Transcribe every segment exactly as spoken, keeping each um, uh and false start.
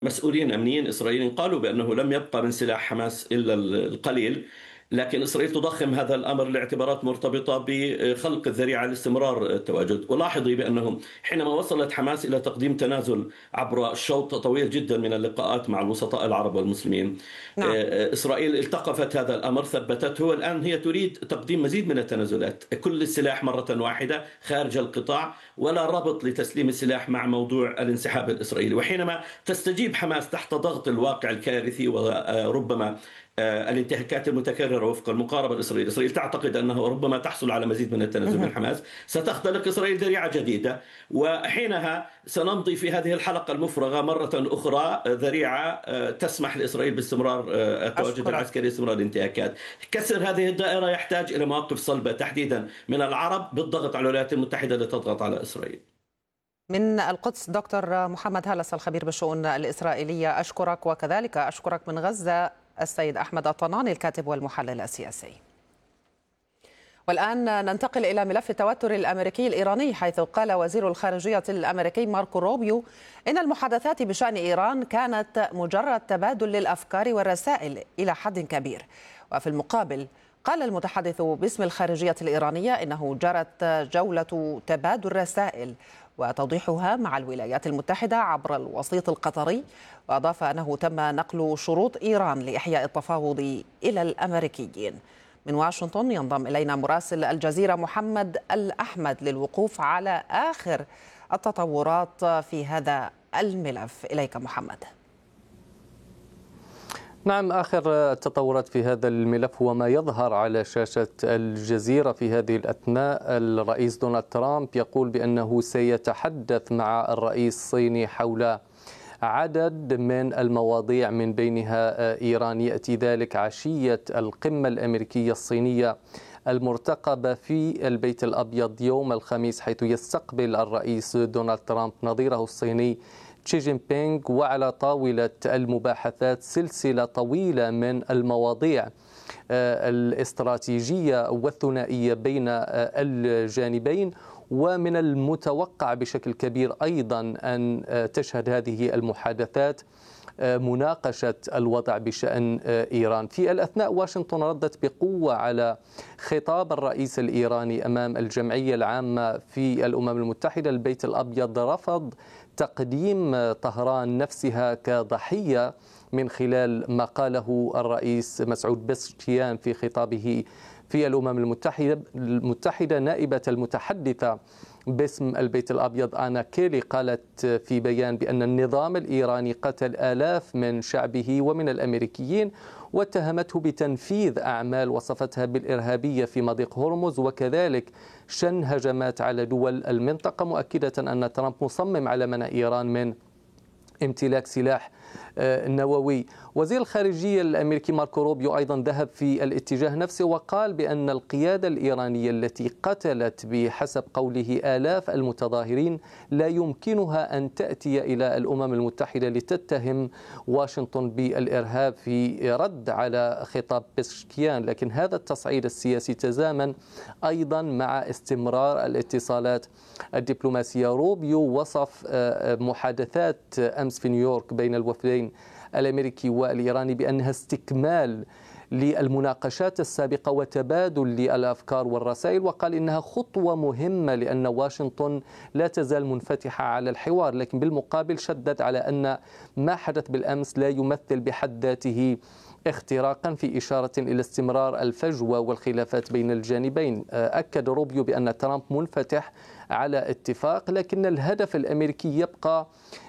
مسؤولين أمنيين إسرائيليين قالوا بأنه لم يبقى من سلاح حماس إلا القليل، لكن إسرائيل تضخم هذا الأمر لاعتبارات مرتبطة بخلق الذريعة لاستمرار التواجد. ولاحظي بأنه حينما وصلت حماس إلى تقديم تنازل عبر شوط طويل جدا من اللقاءات مع الوسطاء العرب والمسلمين، نعم. إسرائيل التقفت هذا الأمر، ثبتته، والآن هي تريد تقديم مزيد من التنازلات، كل السلاح مرة واحدة خارج القطاع، ولا ربط لتسليم السلاح مع موضوع الانسحاب الإسرائيلي. وحينما تستجيب حماس تحت ضغط الواقع الكارثي وربما الانتهاكات المتكررة وفق المقاربة الإسرائيلية، إسرائيل تعتقد أنه ربما تحصل على مزيد من التنازل من حماس، ستختلق إسرائيل ذريعة جديدة، وحينها سنمضي في هذه الحلقة المفرغة مرة أخرى ذريعة تسمح لإسرائيل باستمرار التواجد أشكرك. العسكري، استمرار الانتهاكات. كسر هذه الدائرة يحتاج إلى مواقف صلبة تحديدا من العرب بالضغط على الولايات المتحدة لتضغط على إسرائيل. من القدس دكتور محمد هلس الخبير بالشؤون الإسرائيلية، أشكرك. وكذلك أشكرك من غزة السيد أحمد الطناني الكاتب والمحلل السياسي. والآن ننتقل إلى ملف التوتر الأمريكي الإيراني، حيث قال وزير الخارجية الأمريكي ماركو روبيو إن المحادثات بشأن إيران كانت مجرد تبادل للأفكار والرسائل إلى حد كبير. وفي المقابل قال المتحدث باسم الخارجية الإيرانية إنه جرت جولة تبادل رسائل وتوضيحها مع الولايات المتحدة عبر الوسيط القطري. وأضاف أنه تم نقل شروط إيران لإحياء التفاوض إلى الأمريكيين. من واشنطن ينضم إلينا مراسل الجزيرة محمد الأحمد للوقوف على آخر التطورات في هذا الملف. إليك محمد. نعم، آخر التطورات في هذا الملف هو ما يظهر على شاشة الجزيرة في هذه الأثناء. الرئيس دونالد ترامب يقول بأنه سيتحدث مع الرئيس الصيني حول عدد من المواضيع من بينها إيران. يأتي ذلك عشية القمة الأمريكية الصينية المرتقبة في البيت الأبيض يوم الخميس، حيث يستقبل الرئيس دونالد ترامب نظيره الصيني شي جين بينغ، وعلى طاولة المباحثات سلسلة طويلة من المواضيع الاستراتيجية والثنائية بين الجانبين. ومن المتوقع بشكل كبير أيضا أن تشهد هذه المحادثات مناقشة الوضع بشأن إيران. في الأثناء واشنطن ردت بقوة على خطاب الرئيس الإيراني أمام الجمعية العامة في الأمم المتحدة. البيت الأبيض رفض تقديم طهران نفسها كضحية من خلال ما قاله الرئيس مسعود بزشكيان في خطابه في الأمم المتحدة. المتحدة نائبة المتحدثة باسم البيت الأبيض آنا كيلي قالت في بيان بأن النظام الإيراني قتل آلاف من شعبه ومن الأمريكيين، واتهمته بتنفيذ أعمال وصفتها بالإرهابية في مضيق هرمز، وكذلك شن هجمات على دول المنطقة، مؤكدة أن ترامب مصمم على منع إيران من امتلاك سلاح نووي. وزير الخارجية الأمريكي ماركو روبيو أيضا ذهب في الاتجاه نفسه وقال بأن القيادة الإيرانية التي قتلت بحسب قوله آلاف المتظاهرين لا يمكنها أن تأتي إلى الأمم المتحدة لتتهم واشنطن بالإرهاب، في رد على خطاب بزشكيان. لكن هذا التصعيد السياسي تزامن أيضا مع استمرار الاتصالات الدبلوماسية. روبيو وصف محادثات أمس في نيويورك بين الوفدين الأمريكي والإيراني بأنها استكمال للمناقشات السابقة وتبادل للأفكار والرسائل، وقال إنها خطوة مهمة لأن واشنطن لا تزال منفتحة على الحوار. لكن بالمقابل شدد على أن ما حدث بالأمس لا يمثل بحد ذاته اختراقا، في إشارة إلى استمرار الفجوة والخلافات بين الجانبين. أكد روبيو بأن ترامب منفتح على اتفاق، لكن الهدف الأمريكي يبقى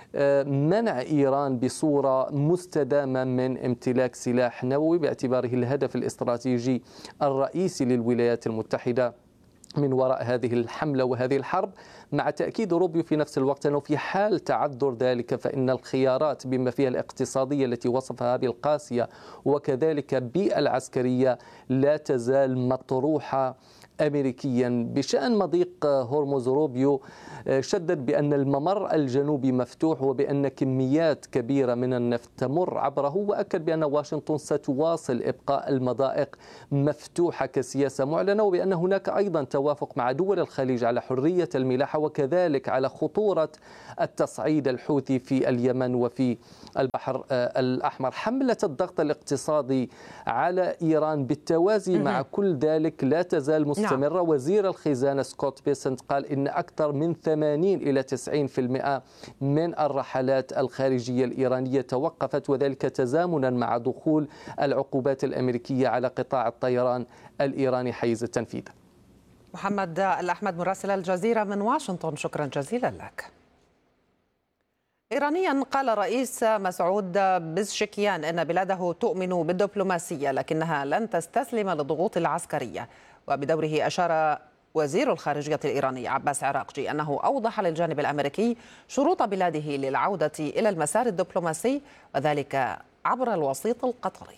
منع إيران بصورة مستدامة من امتلاك سلاح نووي، باعتباره الهدف الاستراتيجي الرئيسي للولايات المتحدة من وراء هذه الحملة وهذه الحرب. مع تأكيد روبيو في نفس الوقت أنه في حال تعذر ذلك فإن الخيارات بما فيها الاقتصادية التي وصفها بالقاسية وكذلك بالعسكرية لا تزال مطروحة أمريكيا. بشأن مضيق هرمز، روبيو شدد بأن الممر الجنوبي مفتوح وبأن كميات كبيرة من النفط تمر عبره، وأكد بأن واشنطن ستواصل إبقاء المضائق مفتوحة كسياسة معلنة، وبأن هناك أيضا توافق مع دول الخليج على حرية الملاحة وكذلك على خطورة التصعيد الحوثي في اليمن وفي البحر الأحمر. حملة الضغط الاقتصادي على إيران بالتوازي مع كل ذلك لا تزال مستمرة. نعم. وزير الخزانة سكوت بيسنت قال إن أكثر من ثمانين إلى تسعين بالمئة من الرحلات الخارجية الإيرانية توقفت، وذلك تزامنا مع دخول العقوبات الأمريكية على قطاع الطيران الإيراني حيز التنفيذ. محمد الأحمد مراسل الجزيرة من واشنطن، شكرا جزيلا لك. إيرانيا قال الرئيس مسعود بزشكيان أن بلاده تؤمن بالدبلوماسية لكنها لن تستسلم للضغوط العسكرية. وبدوره أشار وزير الخارجية الإيراني عباس عراقجي أنه أوضح للجانب الأمريكي شروط بلاده للعودة إلى المسار الدبلوماسي وذلك عبر الوسيط القطري.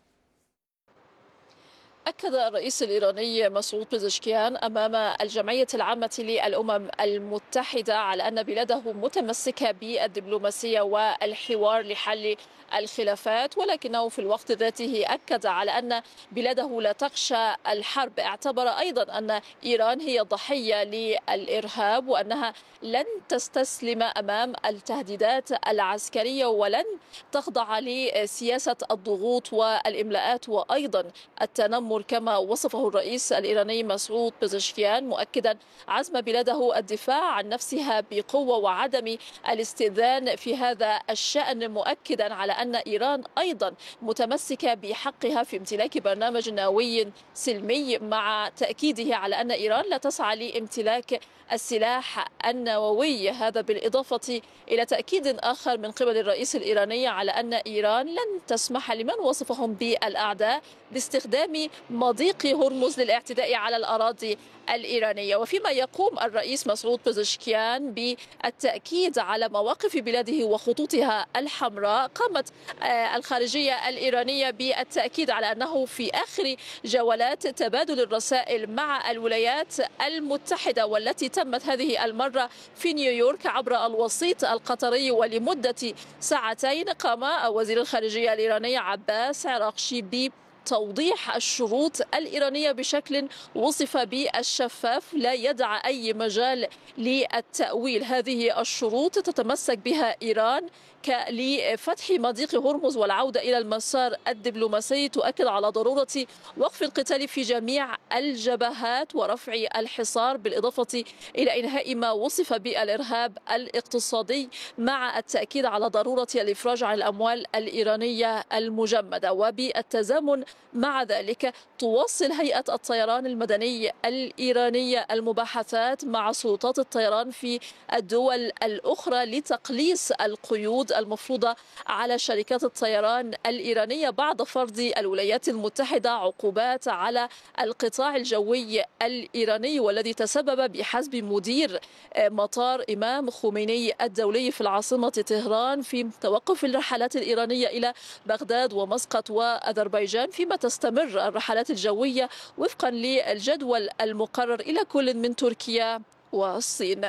أكد الرئيس الإيراني مسعود بزشكيان أمام الجمعية العامة للأمم المتحدة على أن بلاده متمسكة بالدبلوماسية والحوار لحل الخلافات، ولكنه في الوقت ذاته أكد على أن بلاده لا تخشى الحرب. اعتبر أيضا أن إيران هي ضحية للإرهاب وأنها لن تستسلم أمام التهديدات العسكرية ولن تخضع لسياسة الضغوط والإملاءات وأيضا التنمر كما وصفه الرئيس الإيراني مسعود بزشكيان، مؤكدا عزم بلاده الدفاع عن نفسها بقوة وعدم الاستئذان في هذا الشأن، مؤكدا على أن إيران أيضا متمسكة بحقها في امتلاك برنامج نووي سلمي، مع تأكيده على أن إيران لا تسعى لامتلاك السلاح النووي. هذا بالإضافة إلى تأكيد آخر من قبل الرئيس الإيراني على أن إيران لن تسمح لمن وصفهم بالأعداء باستخدام مضيق هرمز للاعتداء على الأراضي الإيرانية. وفيما يقوم الرئيس مسعود بزشكيان بالتأكيد على مواقف بلاده وخطوطها الحمراء، قامت الخارجية الإيرانية بالتأكيد على أنه في آخر جولات تبادل الرسائل مع الولايات المتحدة والتي تمت هذه المرة في نيويورك عبر الوسيط القطري ولمدة ساعتين، قام وزير الخارجية الإيراني عباس عراقجي ب توضيح الشروط الإيرانية بشكل وصف بالشفاف لا يدع أي مجال للتأويل. هذه الشروط تتمسك بها إيران لفتح مضيق هرمز والعودة إلى المسار الدبلوماسي، تؤكد على ضرورة وقف القتال في جميع الجبهات ورفع الحصار، بالإضافة إلى إنهاء ما وصف بالإرهاب الاقتصادي، مع التأكيد على ضرورة الإفراج عن الأموال الإيرانية المجمدة. وبالتزامن مع ذلك تواصل هيئة الطيران المدني الإيرانية المباحثات مع سلطات الطيران في الدول الأخرى لتقليص القيود المفروضة على شركات الطيران الإيرانية بعد فرض الولايات المتحدة عقوبات على القطاع الجوي الإيراني، والذي تسبب بحسب مدير مطار إمام خميني الدولي في العاصمة طهران في توقف الرحلات الإيرانية إلى بغداد ومسقط وأذربيجان، فيما تستمر الرحلات الجوية وفقا للجدول المقرر إلى كل من تركيا والصين.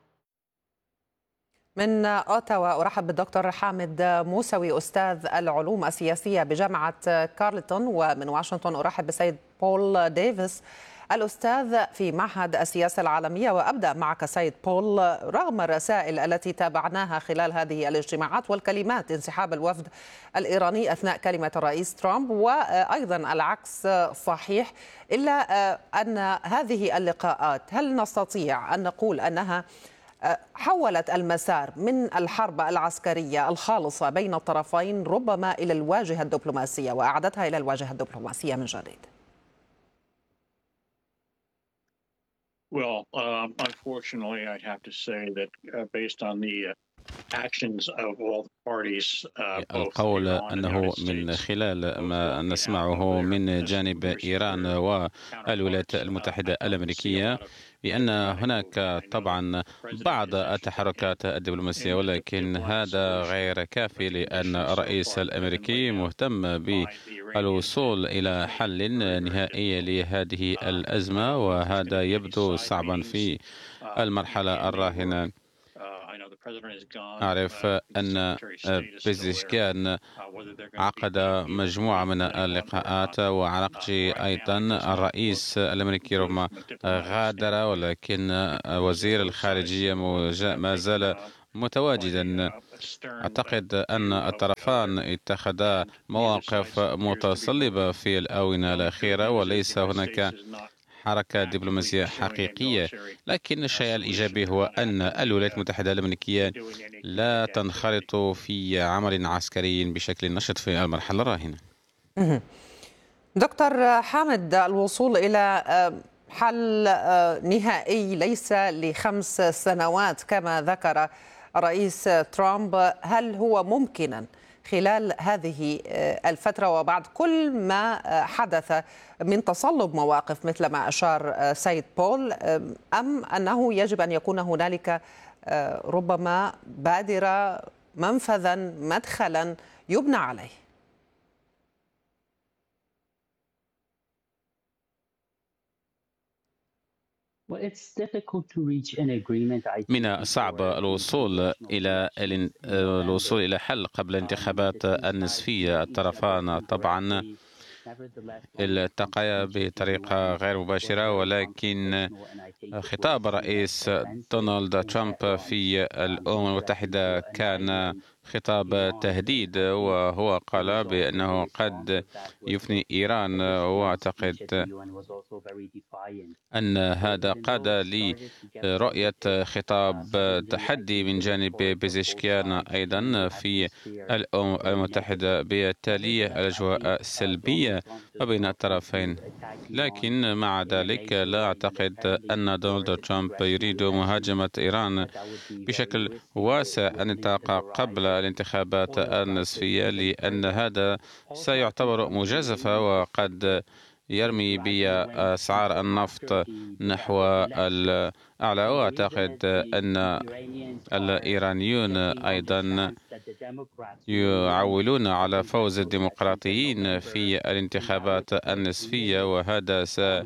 من أوتاوا أرحب بالدكتور حامد موسوي أستاذ العلوم السياسية بجامعة كارلتون، ومن واشنطن أرحب بسيد بول ديفيس الأستاذ في معهد السياسة العالمية. وأبدأ معك سيد بول، رغم الرسائل التي تابعناها خلال هذه الاجتماعات والكلمات انسحاب الوفد الإيراني أثناء كلمة الرئيس ترامب وأيضا العكس صحيح، إلا أن هذه اللقاءات هل نستطيع أن نقول أنها حولت المسار من الحرب العسكرية الخالصة بين الطرفين ربما إلى الواجهة الدبلوماسية وأعادتها إلى الواجهة الدبلوماسية من جديد؟ Well, um, unfortunately, I'd have to say that uh, based on the uh, actions of all the parties, uh, القول أنه من خلال ما نسمعه من جانب إيران والولايات المتحدة الأمريكية بأن هناك طبعا بعض التحركات الدبلوماسية، ولكن هذا غير كافي، لأن الرئيس الأمريكي مهتم الوصول إلى حل نهائي لهذه الأزمة، وهذا يبدو صعبا في المرحلة الراهنة. أعرف أن بيزيشكيان عقد مجموعة من اللقاءات، وعراقجي أيضا الرئيس الأمريكي ربما غادر، ولكن وزير الخارجية ما زال متواجدا. أعتقد أن الطرفان اتخذا مواقف متصلبة في الآونة الأخيرة، وليس هناك حركة دبلوماسية حقيقية. لكن الشيء الإيجابي هو أن الولايات المتحدة الأمريكية لا تنخرط في عمل عسكري بشكل نشط في المرحلة الراهنة. دكتور حامد، الوصول إلى حل نهائي ليس لخمس سنوات كما ذكر الرئيس ترامب، هل هو ممكنا خلال هذه الفترة وبعد كل ما حدث من تصلب مواقف مثل ما أشار سيد بول، أم أنه يجب أن يكون هنالك ربما بادرة، منفذا، مدخلا يبنى عليه؟ من الصعب الوصول إلى الوصول إلى حل قبل الانتخابات النصفية. الطرفان طبعا التقيا بطريقة غير مباشرة، ولكن خطاب الرئيس دونالد ترامب في الأمم المتحدة كان خطاب تهديد، وهو قال بأنه قد يفني إيران. وأعتقد أن هذا قاد لرؤية خطاب تحدي من جانب بيزيشكيان أيضا في الأمم المتحدة، بالتالي الأجواء سلبية ما بين الطرفين. لكن مع ذلك لا أعتقد أن دونالد ترامب يريد مهاجمة إيران بشكل واسع النطاق قبل الانتخابات النصفية، لأن هذا سيعتبر مجازفة وقد يرمي بأسعار النفط نحو الأعلى. وأعتقد أن الإيرانيون أيضا يعولون على فوز الديمقراطيين في الانتخابات النصفية، وهذا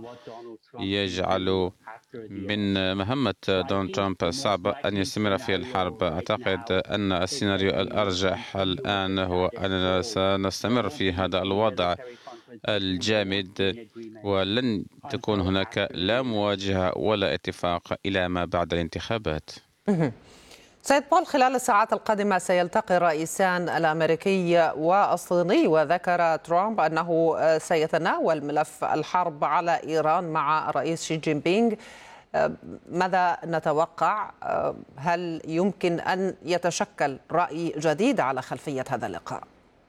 سيجعل من مهمة دونالد ترامب صعب أن يستمر في الحرب. أعتقد أن السيناريو الأرجح الآن هو أننا سنستمر في هذا الوضع الجامد، ولن تكون هناك لا مواجهة ولا اتفاق إلى ما بعد الانتخابات. سيد بول، خلال الساعات القادمة سيلتقي الرئيسان الأمريكي والصيني، وذكر ترامب أنه سيتناول ملف الحرب على إيران مع الرئيس شي جين بينغ. ماذا نتوقع؟ هل يمكن أن يتشكل رأي جديد على خلفية هذا اللقاء؟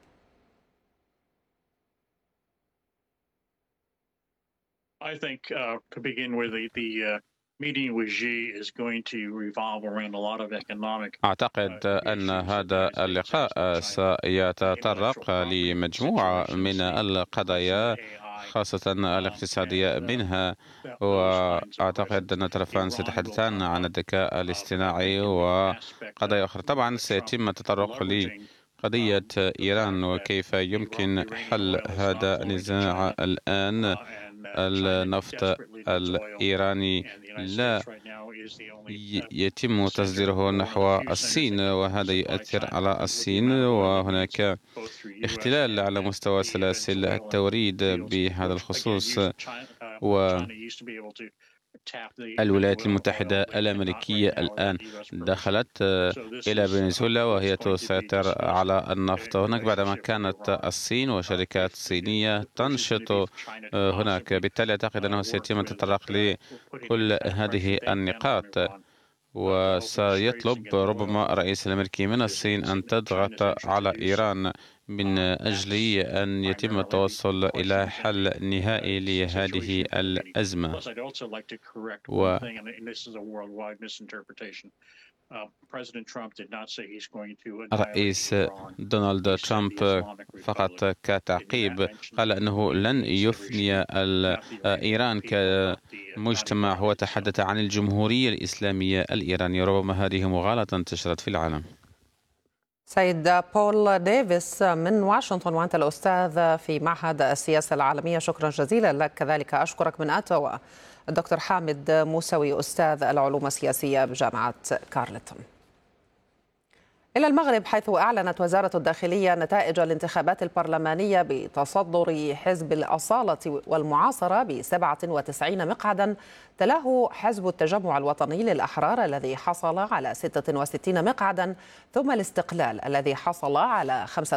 I think uh, to begin with, the, the uh, meeting with Xi is going to revolve around a lot of economic. أعتقد أن هذا اللقاء سيتطرق لمجموعة من القضايا خاصة الاقتصادية منها، وأعتقد أن الطرفان سيتحدثان عن الذكاء الاصطناعي وقضايا أخرى. طبعا سيتم التطرق لقضية إيران وكيف يمكن حل هذا النزاع الآن. النفط الإيراني لا يتم تصديره نحو الصين، وهذا يؤثر على الصين، وهناك اختلال على مستوى سلاسل التوريد بهذا الخصوص. و الولايات المتحدة الأمريكية الآن دخلت إلى فنزويلا وهي تسيطر على النفط هناك بعدما كانت الصين وشركات صينية تنشط هناك. بالتالي أعتقد أنه سيتم التطرق لكل هذه النقاط، وسيطلب ربما الرئيس الأمريكي من الصين أن تضغط على إيران من أجل أن يتم التوصل إلى حل نهائي لهذه الأزمة. و الرئيس دونالد ترامب فقط كتعقيب قال أنه لن يفني إيران كمجتمع، هو تحدث عن الجمهورية الإسلامية الإيرانية. ربما هذه مغالطة انتشرت في العالم. سيد بول ديفيس من واشنطن، وأنت الأستاذ في معهد السياسة العالمية، شكرا جزيلا لك. كذلك أشكرك من أوتاوا الدكتور حامد موسوي أستاذ العلوم السياسية بجامعة كارلتون. إلى المغرب، حيث أعلنت وزارة الداخلية نتائج الانتخابات البرلمانية بتصدر حزب الأصالة والمعاصرة ب سبعة وتسعين مقعدا، تلاه حزب التجمع الوطني للأحرار الذي حصل على ستة وستين مقعدا، ثم الاستقلال الذي حصل على خمسة